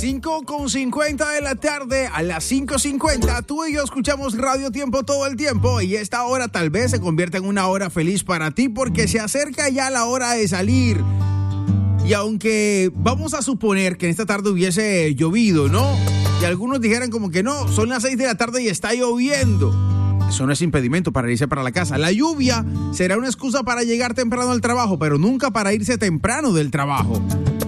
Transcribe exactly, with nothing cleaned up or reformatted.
cinco con cincuenta de la tarde, a las cinco cincuenta, tú y yo escuchamos Radio Tiempo todo el tiempo y esta hora tal vez se convierta en una hora feliz para ti porque se acerca ya la hora de salir. Y aunque vamos a suponer que en esta tarde hubiese llovido, ¿no? Y algunos dijeran como que no, son las seis de la tarde y está lloviendo. Eso no es impedimento para irse para la casa. La lluvia será una excusa para llegar temprano al trabajo, pero nunca para irse temprano del trabajo.